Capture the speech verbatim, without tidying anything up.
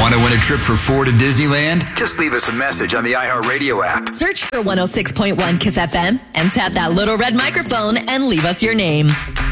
Want to win a trip for four to Disneyland? Just leave us a message on the iHeartRadio app. Search for one oh six point one Kiss F M and tap that little red microphone and leave us your name.